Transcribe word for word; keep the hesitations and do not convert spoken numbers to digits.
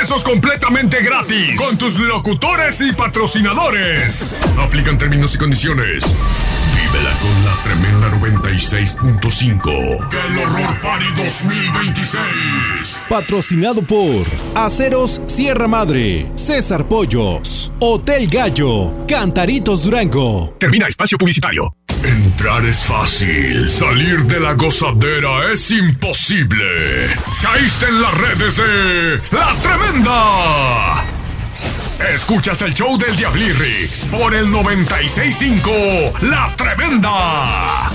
pesos completamente gratis con tus locutores y patrocinadores. Aplican términos y condiciones. Vívela con la tremenda noventa y seis punto cinco. ¡Del Horror Party dos mil veintiséis! Patrocinado por Aceros Sierra Madre, César Pollos, Hotel Gallo, Cantaritos Durango. Termina espacio publicitario. Entrar es fácil, salir de la gozadera es imposible. Caíste en las redes de La Tremenda. Escuchas el show del Diablirri por el noventa y seis punto cinco La Tremenda.